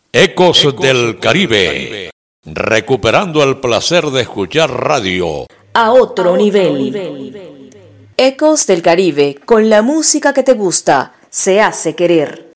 Ecos del Caribe, recuperando el placer de escuchar radio a otro nivel. Ecos del Caribe, con la música que te gusta, se hace querer.